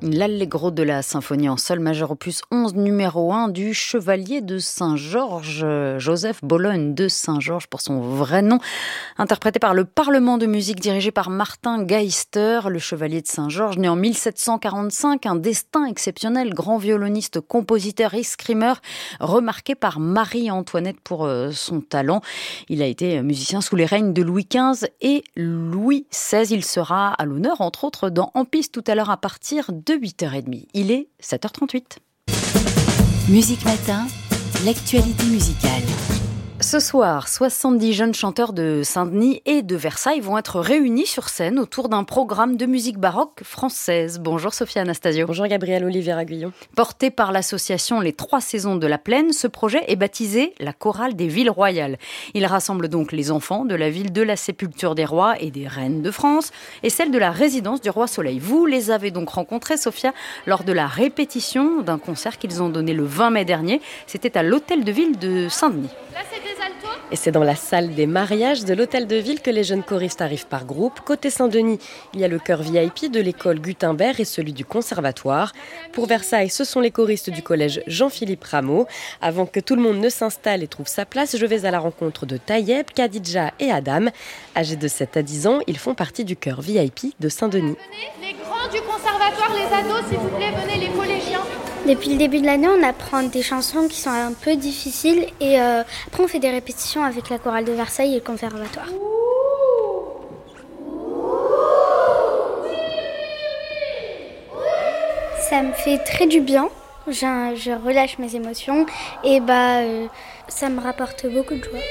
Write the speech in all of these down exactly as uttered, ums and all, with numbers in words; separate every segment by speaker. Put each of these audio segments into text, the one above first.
Speaker 1: L'allegro de la symphonie en sol majeur opus onze numéro un du chevalier de Saint-Georges, Joseph Bologne de Saint-Georges pour son vrai nom, interprété par le Parlement de musique dirigé par Martin Geister. Le chevalier de Saint-Georges, né en mille sept cent quarante-cinq, un destin exceptionnel, grand violoniste, compositeur, escrimeur, remarqué par Marie-Antoinette pour son talent. Il a été musicien sous les règnes de Louis quinze et Louis seize. Il sera à l'honneur, entre autres, dans En piste tout à l'heure à partir de huit heures trente. Il est sept heures trente-huit.
Speaker 2: Musique Matin, l'actualité musicale.
Speaker 1: Ce soir, soixante-dix jeunes chanteurs de Saint-Denis et de Versailles vont être réunis sur scène autour d'un programme de musique baroque française. Bonjour Sophia Anastasio.
Speaker 3: Bonjour Gabrielle Olivier-Aguillon.
Speaker 1: Porté par l'association Les Trois Saisons de la Plaine, ce projet est baptisé la Chorale des Villes Royales. Il rassemble donc les enfants de la ville de la Sépulture des Rois et des Reines de France et celle de la résidence du Roi Soleil. Vous les avez donc rencontrés, Sophia, lors de la répétition d'un concert qu'ils ont donné le vingt mai dernier. C'était à l'Hôtel de Ville de Saint-Denis.
Speaker 4: Là, c'est des altos.
Speaker 3: Et c'est dans la salle des mariages de l'Hôtel de Ville que les jeunes choristes arrivent par groupe. Côté Saint-Denis, il y a le chœur V I P de l'école Gutenberg et celui du Conservatoire. Pour Versailles, ce sont les choristes du collège Jean-Philippe Rameau. Avant que tout le monde ne s'installe et trouve sa place, je vais à la rencontre de Tayeb, Khadija et Adam. Âgés de sept à dix ans, ils font partie du chœur V I P de Saint-Denis.
Speaker 4: Les grands du Conservatoire, les ados, s'il vous plaît, venez, les collégiens.
Speaker 5: Depuis le début de l'année, on apprend des chansons qui sont un peu difficiles et euh, après on fait des répétitions avec la chorale de Versailles et le Conservatoire. Ça me fait très du bien, je, je relâche mes émotions et bah, euh, ça me rapporte beaucoup de joie.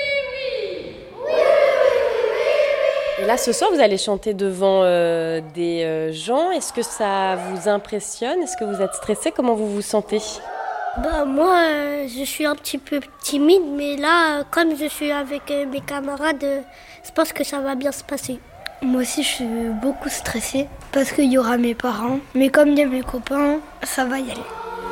Speaker 3: Et là, ce soir, vous allez chanter devant euh, des euh, gens. Est-ce que ça vous impressionne? Est-ce que vous êtes stressé? Comment vous vous sentez?
Speaker 5: Bah, moi, euh, je suis un petit peu timide, mais là, euh, comme je suis avec euh, mes camarades, euh, je pense que ça va bien se passer. Moi aussi, je suis beaucoup stressée parce qu'il y aura mes parents. Mais comme il y a mes copains, ça va y aller.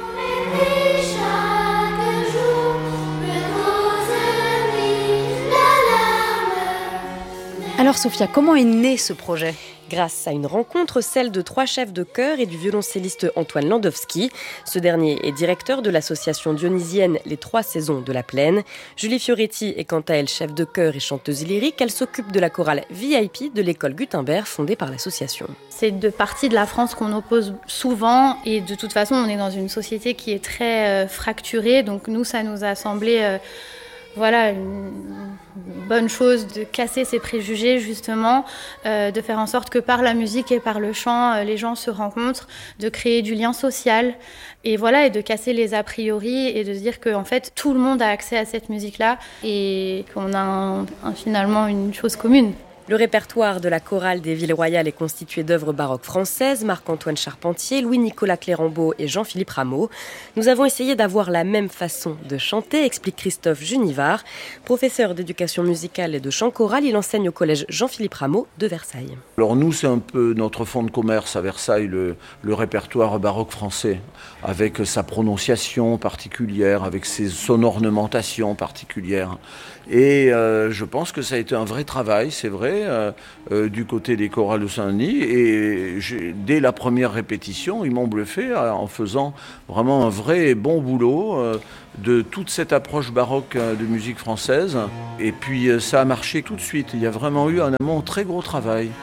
Speaker 1: Alors Sophia, comment est né ce projet ?
Speaker 3: Grâce à une rencontre, celle de trois chefs de chœur et du violoncelliste Antoine Landowski. Ce dernier est directeur de l'association dionysienne Les Trois Saisons de la Plaine. Julie Fioretti est quant à elle chef de chœur et chanteuse lyrique. Elle s'occupe de la chorale V I P de l'école Gutenberg fondée par l'association.
Speaker 6: C'est deux parties de la France qu'on oppose souvent et de toute façon on est dans une société qui est très euh, fracturée. Donc nous ça nous a semblé... Euh, Voilà, une bonne chose de casser ces préjugés justement, euh, de faire en sorte que par la musique et par le chant, euh, les gens se rencontrent, de créer du lien social et voilà, et de casser les a priori et de se dire que en fait tout le monde a accès à cette musique-là et qu'on a un, un, finalement une chose commune.
Speaker 3: Le répertoire de la chorale des Villes Royales est constitué d'œuvres baroques françaises, Marc-Antoine Charpentier, Louis-Nicolas Clérambault et Jean-Philippe Rameau. Nous avons essayé d'avoir la même façon de chanter, explique Christophe Junivard. Professeur d'éducation musicale et de chant choral, il enseigne au collège Jean-Philippe Rameau de Versailles.
Speaker 7: Alors nous, c'est un peu notre fonds de commerce à Versailles, le, le répertoire baroque français, avec sa prononciation particulière, avec ses, son ornementation particulière. Et euh, je pense que ça a été un vrai travail, c'est vrai, euh, euh, du côté des chorales de Saint-Denis. Et j'ai, dès la première répétition, ils m'ont bluffé euh, en faisant vraiment un vrai bon boulot euh, de toute cette approche baroque euh, de musique française. Et puis euh, ça a marché tout de suite. Il y a vraiment eu un amont très gros travail.